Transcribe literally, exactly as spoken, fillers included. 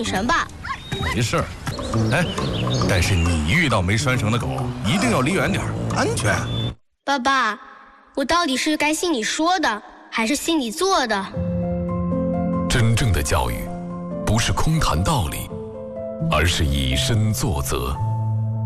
紧绳吧。 没事儿。哎，但是你遇到没拴绳的狗，一定要离远点，安全。 爸爸，我到底是该信你说的，还是信你做的？ 真正的教育，不是空谈道理，而是以身作则。